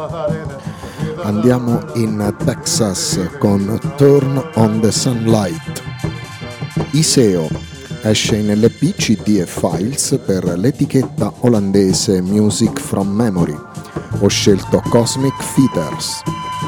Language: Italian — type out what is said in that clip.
Andiamo in Texas con Turn on the Sunlight. Iseo esce in LP, CD e files per l'etichetta olandese Music from Memory. Ho scelto Cosmic Feeders.